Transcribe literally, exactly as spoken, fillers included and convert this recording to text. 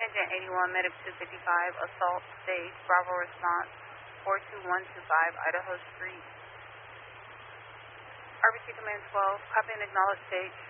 Engine eighty-one, Medic two fifty-five, assault stage, Bravo response, four two one two five, Idaho Street. R B C Command twelve, copy and acknowledge stage.